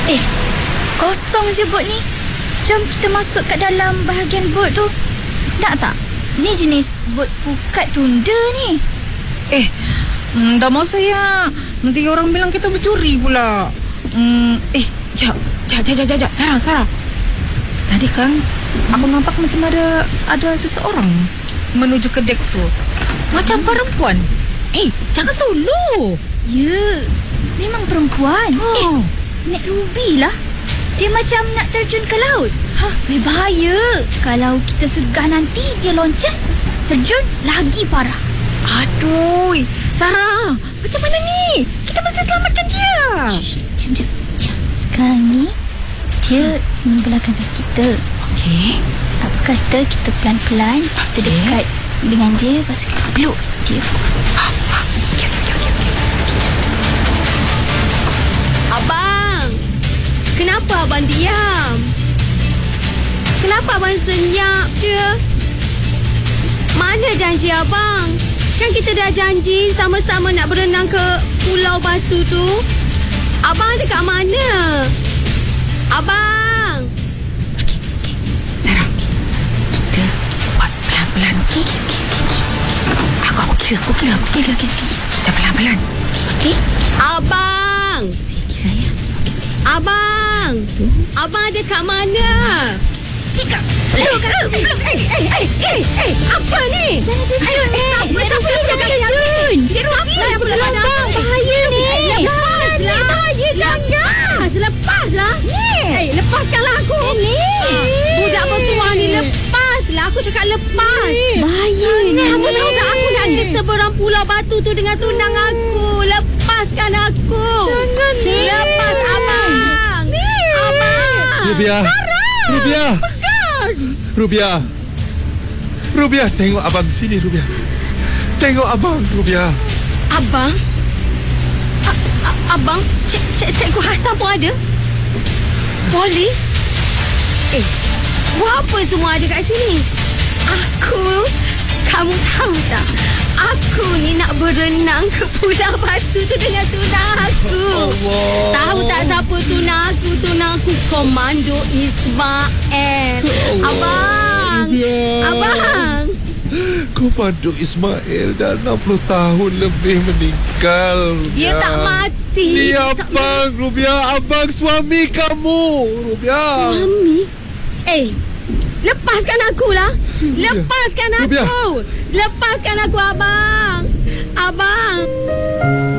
Kosong je bot ni. Jom kita masuk kat dalam bahagian bot tu. Nak tak? Ni jenis bot pukat tunda ni. Dah masa ya. Nanti orang bilang kita mencuri pula. Jap. Sarah. Tadi kan aku nampak macam ada seseorang menuju ke dek tu. Macam perempuan. Jangan solo. Ya, memang perempuan. Nek Ruby lah. Dia macam nak terjun ke laut. Bahaya. Kalau kita segah nanti dia loncat, terjun lagi parah. Aduh, Sarah, macam mana ni? Kita mesti selamatkan dia. Diam. Sekarang ni dia membelakang kita. Okey. Apa kata kita pelan-pelan kita dekat dengan dia, lepas tu kita peluk dia. Okey. Abang, kenapa abang diam? Kenapa abang senyap je? Mana janji abang? Kan kita dah janji sama-sama nak berenang ke Pulau Batu tu. Abang dekat mana? Abang! Okey. Sarah, kita buat pelan-pelan. Okey. Aku kira. Kita pelan-pelan. Okey? Abang! Saya kira ya. Abang! Tu. Abang dekat mana? Tiga. Apa ni? Jangan terjun ni. Siapa jangan terjun? Dia Ruby yang pula abang. Bahaya ni. Lepaslah. Bahaya, jangan. Lepaslah. Lepaskanlah aku. Budak perempuan ni, lepaslah. Aku cakap lepas. Bahaya ni. Kamu tahu tak aku nak ke seberang Pulau Batu tu dengan tunang aku. Lepaskan aku. Jangan ni. Lepas abang. Abang. Rubiah, tengok abang sini, Rubiah. Tengok abang, Rubiah. Abang? Abang? Cikgu Hassan pun ada? Polis? Buat apa semua ada kat sini? Kamu tahu tak? Aku ni nak berenang ke Pulau Batu tu dengan tunang aku. Allah. Tahu tak siapa tunang aku? Tunang aku Komando Ismail. Abang. Rubiah. Komando Ismail dah 60 tahun lebih meninggal, Rubiah. Dia tak mati. Dia abang, Rubiah. Abang suami kamu, Rubiah. Suami? Lepaskan aku lah. Lepaskan aku. Rubiah. Lepaskan aku, abang. Abang.